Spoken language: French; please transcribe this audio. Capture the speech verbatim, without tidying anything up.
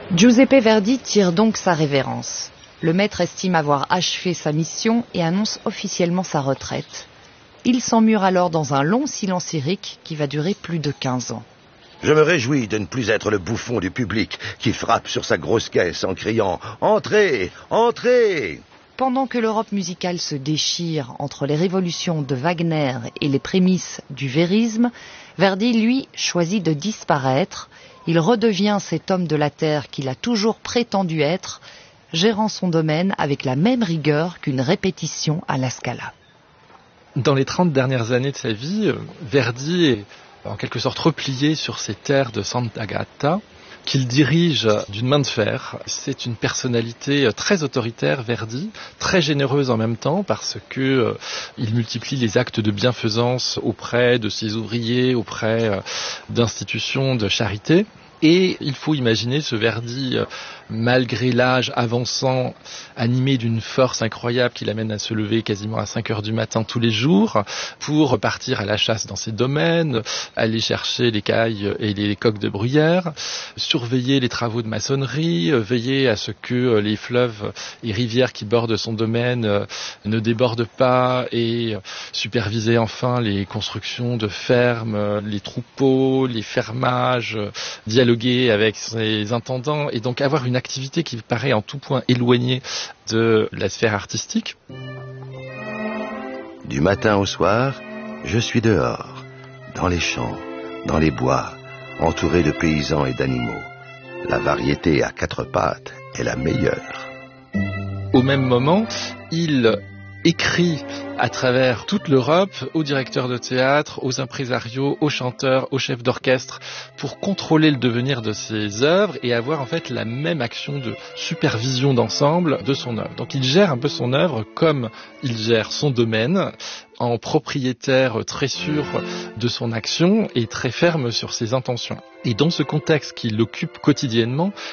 Giuseppe Verdi tire donc sa révérence. Le maître estime avoir achevé sa mission et annonce officiellement sa retraite. Il s'emmure alors dans un long silence lyrique qui va durer plus de quinze ans. Je me réjouis de ne plus être le bouffon du public qui frappe sur sa grosse caisse en criant « Entrez, entrez !» Pendant que l'Europe musicale se déchire entre les révolutions de Wagner et les prémices du vérisme, Verdi, lui, choisit de disparaître. Il redevient cet homme de la terre qu'il a toujours prétendu être, gérant son domaine avec la même rigueur qu'une répétition à la Scala. Dans les trente dernières années de sa vie, Verdi est en quelque sorte replié sur ses terres de Sant'Agata, qu'il dirige d'une main de fer. C'est une personnalité très autoritaire, Verdi, très généreuse en même temps, parce que euh, il multiplie les actes de bienfaisance auprès de ses ouvriers, auprès euh, d'institutions de charité. Et il faut imaginer ce Verdi, euh, malgré l'âge avançant, animé d'une force incroyable qui l'amène à se lever quasiment à cinq heures du matin tous les jours pour partir à la chasse dans ses domaines, aller chercher les cailles et les coques de bruyère, surveiller les travaux de maçonnerie, euh, veiller à ce que euh, les fleuves et rivières qui bordent son domaine euh, ne débordent pas et euh, superviser enfin les constructions de fermes, euh, les troupeaux, les fermages, euh, dialoguer avec ses intendants et donc avoir une activité qui paraît en tout point éloignée de la sphère artistique. Du matin au soir, je suis dehors, dans les champs, dans les bois, entouré de paysans et d'animaux. La variété à quatre pattes est la meilleure. Au même moment, il écrit à travers toute l'Europe, aux directeurs de théâtre, aux impresarios, aux chanteurs, aux chefs d'orchestre, pour contrôler le devenir de ses œuvres et avoir en fait la même action de supervision d'ensemble de son œuvre. Donc il gère un peu son œuvre comme il gère son domaine, en propriétaire très sûr de son action et très ferme sur ses intentions. Et dans ce contexte qui l'occupe quotidiennement,